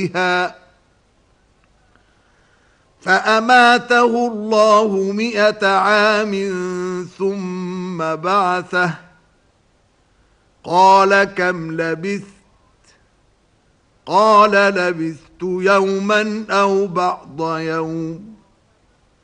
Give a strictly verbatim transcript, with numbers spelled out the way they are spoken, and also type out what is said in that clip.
فيها فأماته الله مئة عام ثم بعثه قال كم لبثت قال لبثت يوما أو بعض يوم